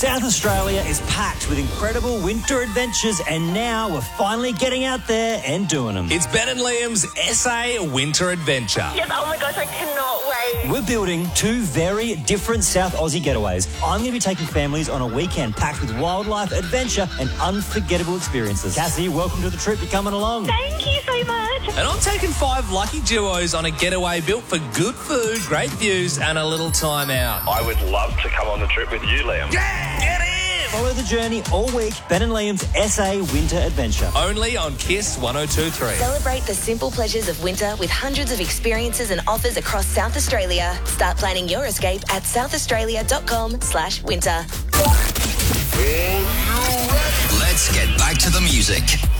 South Australia is packed with incredible winter adventures, and now we're finally getting out there and doing them. It's Ben and Liam's SA Winter Adventure. Yes, oh my gosh, I cannot wait. We're building two very different South Aussie getaways. I'm going to be taking families on a weekend packed with wildlife, adventure, and unforgettable experiences. Cassie, welcome to the trip. You're coming along. Thank you so much. And I'm taking 5 lucky duos on a getaway built for good food, great views, and a little time out. I would love to come on the trip with you, Liam. Yeah, get in! Follow the journey all week. Ben and Liam's SA Winter Adventure. Only on KISS 102.3. Celebrate the simple pleasures of winter with hundreds of experiences and offers across South Australia. Start planning your escape at southaustralia.com/winter. Let's get back to the music.